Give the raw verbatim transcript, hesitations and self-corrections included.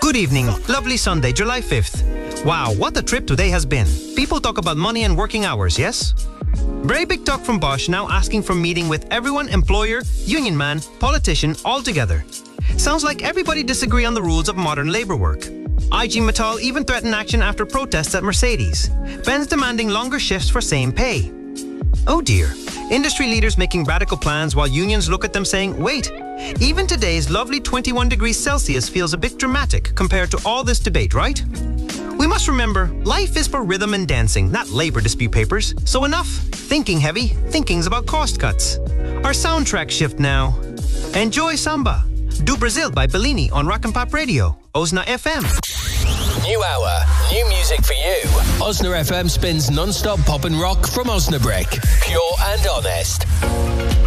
Good evening. Lovely Sunday, July fifth. Wow, what a trip today has been. People talk about money and working hours, yes? Very big talk from Bosch now asking for meeting with everyone, employer, union man, politician, all together. Sounds like everybody disagree on the rules of modern labour work. I G Metall even threatened action after protests at Mercedes. Benz demanding longer shifts for same pay. Oh dear. Industry leaders making radical plans while unions look at them saying, wait, even today's lovely twenty-one degrees Celsius feels a bit dramatic compared to all this debate, right? We must remember, life is for rhythm and dancing, not labour dispute papers. So enough thinking heavy, thinking's about cost cuts. Our soundtrack shift now. Enjoy Samba. Do Brazil by Bellini on Rock and Pop Radio, Osna F M. New hour, new music for you. Osna F M spins non-stop pop and rock from Osnabrück. Pure and honest.